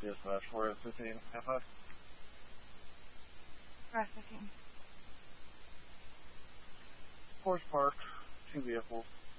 Dispatch 415, FI. 415. Horse Park, 2 vehicles.